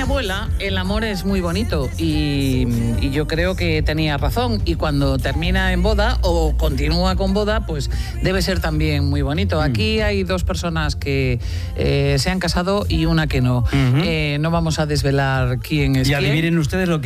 abuela, el amor es muy bonito y yo creo que tenía razón. Y cuando termina en boda o continúa con boda, pues debe ser también muy bonito. Aquí hay dos personas que se han casado y una que no. No vamos a desvelar quién es quién. Y adivinen ustedes lo que